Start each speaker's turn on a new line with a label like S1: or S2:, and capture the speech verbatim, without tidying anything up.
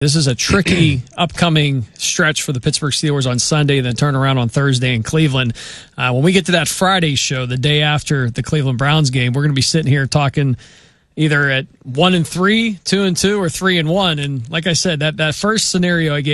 S1: This is a tricky upcoming stretch for the Pittsburgh Steelers on Sunday, then turn around on Thursday in Cleveland. Uh, when we get to that Friday show, the day after the Cleveland Browns game, we're going to be sitting here talking either at one and three, two and two, or three and one. And like I said, that, that first scenario I gave